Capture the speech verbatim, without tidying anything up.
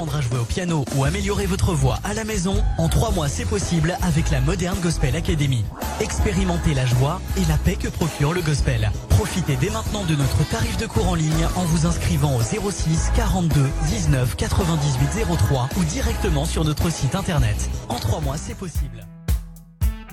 apprendre à jouer au piano ou améliorer votre voix à la maison, en trois mois c'est possible avec la Modern Gospel Academy. Expérimentez la joie et la paix que procure le gospel. Profitez dès maintenant de notre tarif de cours en ligne en vous inscrivant au zéro six quarante-deux dix-neuf quatre-vingt-dix-huit zéro trois ou directement sur notre site internet. En trois mois c'est possible.